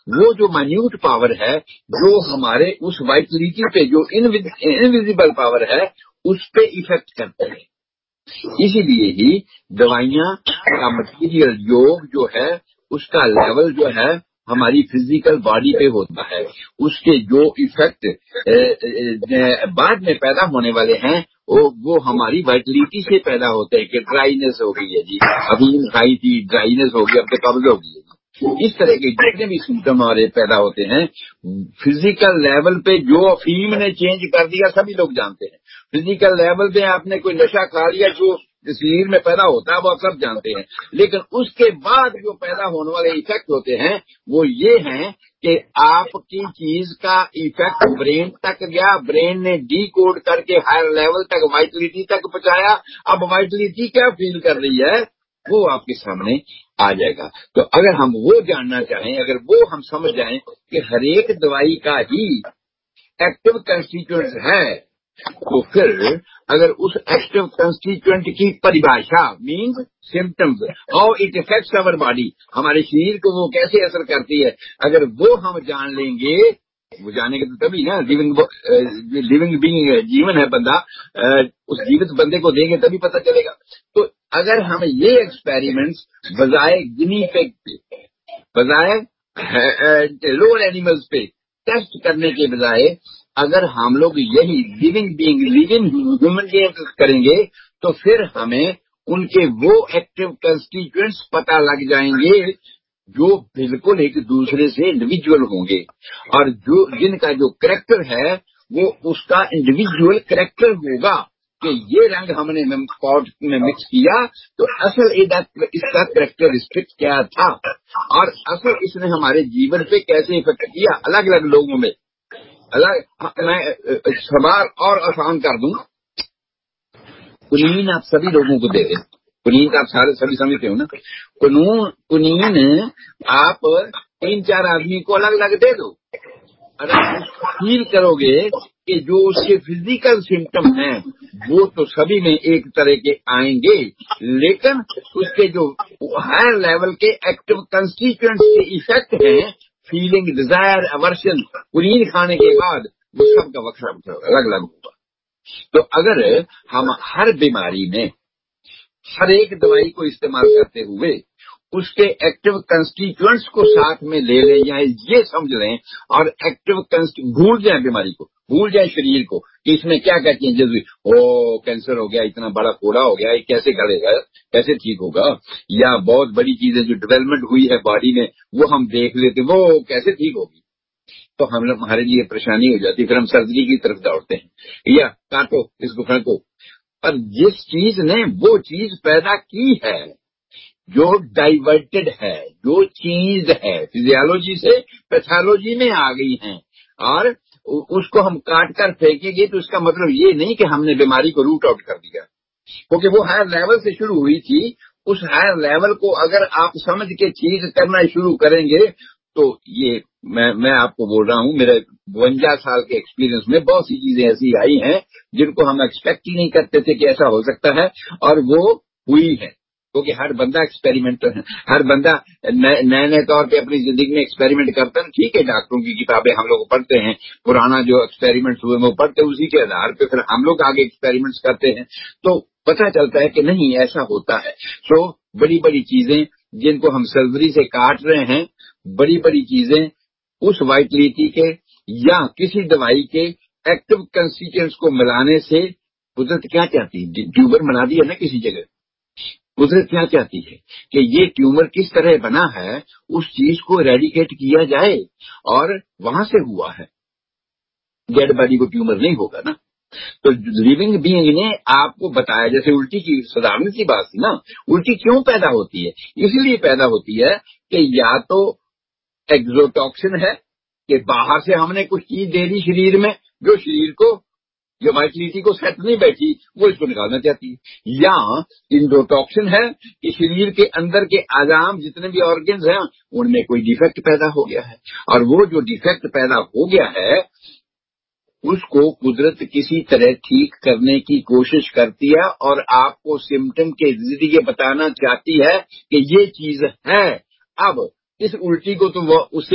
वो जो minute power है जो हमारे उस वाइटलिटी पे जो इनविजिबल पावर है उस पे इफेक्ट करते हैं। इसीलिए ही दवाइयां का मटीरियल योग जो है उसका लेवल जो है हमारी फिजिकल बॉडी पे होता है, उसके जो इफेक्ट बाद में पैदा होने वाले हैं वो हमारी वाइटलिटी से पैदा होते हैं कि ड्राइनेस हो गई है जी, अफीम खाई थी ड्राइनेस हो गई, अब तो कब्ज हो गई है। इस तरह के जितने भी सिम्टम हमारे पैदा होते हैं फिजिकल लेवल पे, जो अफीम ने चेंज कर दिया सभी लोग जानते हैं। फिजिकल लेवल पे आपने कोई नशा खा लिया जो शरीर में पैदा होता है वो आप सब जानते हैं, लेकिन उसके बाद जो पैदा होने वाले इफेक्ट होते हैं वो ये हैं कि आपकी चीज का इफेक्ट ब्रेन तक गया, ब्रेन ने डी कोड करके हायर लेवल तक वाइटलिटी तक पहुंचाया। अब वाइटलिटी क्या फील कर रही है वो आपके सामने आ जाएगा। तो अगर हम वो जानना चाहें, अगर वो हम समझ जाएं कि हर एक दवाई का ही एक्टिव कंस्टिट्यूएंट है, तो फिर अगर उस एक्टिव कंस्टिट्यूएंट की परिभाषा मीन्स सिम्टम्स और इट इफेक्ट्स अवर बॉडी, हमारे शरीर को वो कैसे असर करती है, अगर वो हम जान लेंगे, वो जानेंगे तो तभी ना लिविंग बीइंग जीवन है बंदा, उस जीवित बंदे को देंगे तभी पता चलेगा। तो अगर हम ये एक्सपेरिमेंट्स बजाय गिनी पिग पे, बजाय लोअर एनिमल्स पे टेस्ट करने के बजाय अगर हम लोग यही लिविंग ह्यूमन बीइंग करेंगे तो फिर हमें उनके वो एक्टिव कंस्टिट्यूएंट्स पता लग जाएंगे जो बिल्कुल एक दूसरे से इंडिविजुअल होंगे, और जो जिनका जो करेक्टर है वो उसका इंडिविजुअल करेक्टर होगा कि ये रंग हमने पॉट में मिक्स किया तो असल इसका करेक्टरिस्टिक क्या था और असल इसने हमारे जीवन पे कैसे इफेक्ट किया अलग अलग लोगों में। मैं सवाल और आसान कर दूं, कुनीन आप सभी लोगों को दे दें, कुनीन आप सारे सभी समझते हो ना, कुनीन आप 3-4 आदमी को अलग अलग दे दो, अगर फील करोगे कि जो उसके फिजिकल सिम्टम हैं वो तो सभी में एक तरह के आएंगे, लेकिन उसके जो हायर लेवल के एक्टिव कंस्टिट्यूएंट्स के इफेक्ट हैं, फीलिंग, डिजायर, अवर्शन, कुनीन खाने के बाद वो सबका वक्त अलग अलग होगा। तो अगर हम हर बीमारी में हर एक दवाई को इस्तेमाल करते हुए उसके एक्टिव कंस्टिट्यूएंट्स को साथ में ले लें या ये समझ लें और एक्टिव भूल जाए, बीमारी को भूल जाए, शरीर को कि इसमें क्या क्या चेंजेस हुई, ओ कैंसर हो गया, इतना बड़ा फोड़ा हो गया, ये कैसे करेगा, कैसे ठीक होगा, या बहुत बड़ी चीजें जो डेवलपमेंट हुई है बॉडी में वो हम देख लेते वो कैसे ठीक होगी, तो हम लोग हमारे लिए परेशानी हो जाती, फिर हम सर्जरी की तरफ दौड़ते हैं या काटो इस गुफा को। पर जिस चीज ने वो चीज पैदा की है, जो डाइवर्टेड है, जो चीज है फिजियोलॉजी से पैथोलॉजी में आ गई है और उसको हम काट कर फेंकेंगे तो इसका मतलब ये नहीं कि हमने बीमारी को रूट आउट कर दिया, क्योंकि वो हायर लेवल से शुरू हुई थी। उस हायर लेवल को अगर आप समझ के चीज करना शुरू करेंगे तो ये मैं आपको बोल रहा हूँ, मेरे 52 साल के एक्सपीरियंस में बहुत सी चीजें ऐसी आई हैं जिनको हम एक्सपेक्ट ही नहीं करते थे कि ऐसा हो सकता है, और वो हुई है, क्योंकि हर बंदा एक्सपेरिमेंटर है, हर बंदा नए नए तौर पे अपनी जिंदगी में एक्सपेरिमेंट करता है। ठीक है, डॉक्टरों की किताबें हम लोग पढ़ते हैं, पुराना जो एक्सपेरिमेंट्स हुए वो पढ़ते हैं, उसी के आधार पे फिर हम लोग आगे एक्सपेरिमेंट्स करते हैं तो पता चलता है कि नहीं ऐसा होता है। तो बड़ी बड़ी चीजें जिनको हम सर्जरी से काट रहे हैं, बड़ी बड़ी चीजें उस वाइटलिटी के या किसी दवाई के एक्टिव कंस्टिट्यूएंट्स को मिलाने से कुदरत क्या चाहती है, ट्यूमर बना दिया ना किसी जगह, कुदरत क्या चाहती है कि ये ट्यूमर किस तरह बना है उस चीज को रेडिकेट किया जाए, और वहां से हुआ है, डेड बॉडी को ट्यूमर नहीं होगा ना। तो लिविंग बीइंग ने आपको बताया, जैसे उल्टी की साधारण सी बात थी ना, उल्टी क्यों पैदा होती है, इसलिए पैदा होती है कि या तो एक्सोटॉक्सिन है कि बाहर से हमने कुछ चीज दे दी शरीर में जो शरीर को जो वाइटलिटी को सेट नहीं बैठी वो इसको निकालना चाहती है, या इंडोटॉक्सिन है कि शरीर के अंदर के आजाम जितने भी ऑर्गन्स हैं उनमें कोई डिफेक्ट पैदा हो गया है, और वो जो डिफेक्ट पैदा हो गया है उसको कुदरत किसी तरह ठीक करने की कोशिश करती है और आपको सिम्टम के जरिए बताना चाहती है कि ये चीज है। अब इस उल्टी को तो वो उससे